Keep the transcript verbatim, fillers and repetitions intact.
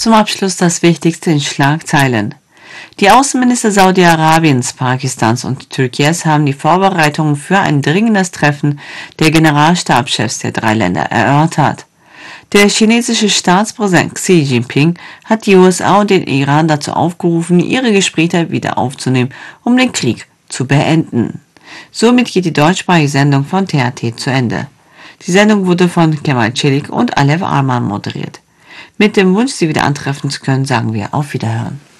Zum Abschluss das Wichtigste in Schlagzeilen. Die Außenminister Saudi-Arabiens, Pakistans und Türkiens haben die Vorbereitungen für ein dringendes Treffen der Generalstabschefs der drei Länder erörtert. Der chinesische Staatspräsident Xi Jinping hat die U S A und den Iran dazu aufgerufen, ihre Gespräche wieder aufzunehmen, um den Krieg zu beenden. Somit geht die deutschsprachige Sendung von T R T zu Ende. Die Sendung wurde von Kemal Celik und Alev Arman moderiert. Mit dem Wunsch, Sie wieder antreffen zu können, sagen wir auf Wiederhören.